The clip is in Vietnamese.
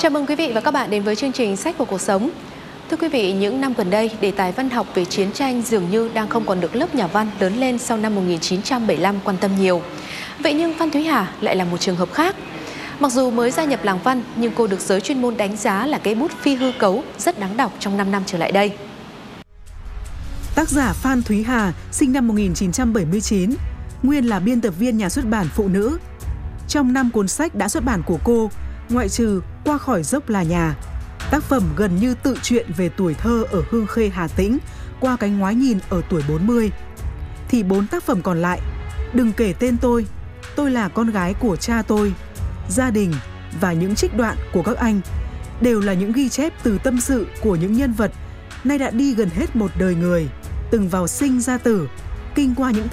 Chào mừng quý vị và các bạn đến với chương trình Sách của cuộc sống. Thưa quý vị, những năm gần đây, đề tài văn học về chiến tranh dường như đang không còn được lớp nhà văn lớn lên sau năm 1975 quan tâm nhiều. Vậy nhưng Phan Thúy Hà lại là một trường hợp khác. Mặc dù mới gia nhập làng văn, nhưng cô được giới chuyên môn đánh giá là cây bút phi hư cấu rất đáng đọc trong 5 năm trở lại đây. Tác giả Phan Thúy Hà sinh năm 1979, nguyên là biên tập viên nhà xuất bản Phụ Nữ. Trong 5 cuốn sách đã xuất bản của cô, ngoại trừ Qua khỏi dốc là nhà, tác phẩm gần như tự truyện về tuổi thơ ở Hương Khê, Hà Tĩnh, Qua cánh ngoái nhìn ở tuổi 40, thì 4 tác phẩm còn lại, Đừng kể tên tôi là con gái của cha tôi, Gia đình và những trích đoạn của các anh, đều là những ghi chép từ tâm sự của những nhân vật nay đã đi gần hết một đời người, từng vào sinh ra tử, kinh qua những